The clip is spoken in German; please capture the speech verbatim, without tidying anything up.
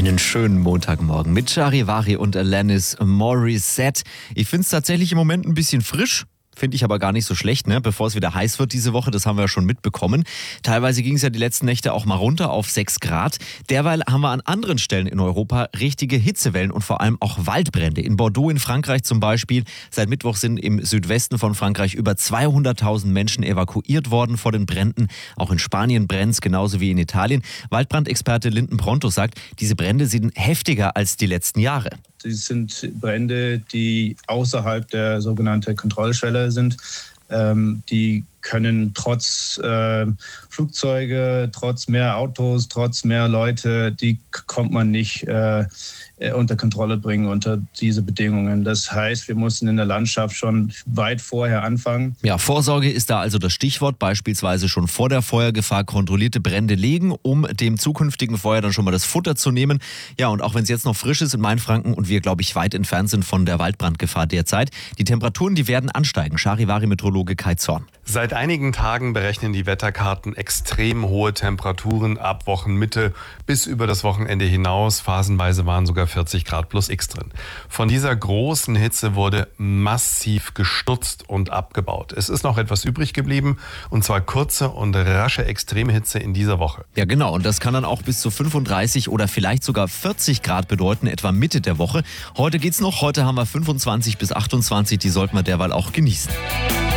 Einen schönen Montagmorgen mit Charivari und Alanis Morissette. Ich finde es tatsächlich im Moment ein bisschen frisch. Finde ich aber gar nicht so schlecht, ne? Bevor es wieder heiß wird diese Woche, das haben wir ja schon mitbekommen. Teilweise ging es ja die letzten Nächte auch mal runter auf sechs Grad. Derweil haben wir an anderen Stellen in Europa richtige Hitzewellen und vor allem auch Waldbrände. In Bordeaux in Frankreich zum Beispiel. Seit Mittwoch sind im Südwesten von Frankreich über zweihunderttausend Menschen evakuiert worden vor den Bränden. Auch in Spanien brennt es, genauso wie in Italien. Waldbrandexperte Linden Pronto sagt, diese Brände sind heftiger als die letzten Jahre. Das sind Brände, die außerhalb der sogenannten Kontrollschwelle sind. Ähm, die können trotz äh, Flugzeuge, trotz mehr Autos, trotz mehr Leute, die kommt man nicht äh, unter Kontrolle bringen unter diese Bedingungen. Das heißt, wir mussten in der Landschaft schon weit vorher anfangen. Ja, Vorsorge ist da also das Stichwort. Beispielsweise schon vor der Feuergefahr kontrollierte Brände legen, um dem zukünftigen Feuer dann schon mal das Futter zu nehmen. Ja, und auch wenn es jetzt noch frisch ist in Mainfranken und wir, glaube ich, weit entfernt sind von der Waldbrandgefahr derzeit, die Temperaturen, die werden ansteigen. Charivari-Meteorologe Kai Zorn. Seit einigen Tagen berechnen die Wetterkarten extrem hohe Temperaturen ab Wochenmitte bis über das Wochenende hinaus. Phasenweise waren sogar vierzig Grad plus X drin. Von dieser großen Hitze wurde massiv gestutzt und abgebaut. Es ist noch etwas übrig geblieben, und zwar kurze und rasche Extremhitze in dieser Woche. Ja, genau. Und das kann dann auch bis zu fünfunddreißig oder vielleicht sogar vierzig Grad bedeuten, etwa Mitte der Woche. Heute geht's noch. Heute haben wir fünfundzwanzig bis achtundzwanzig. Die sollten wir derweil auch genießen.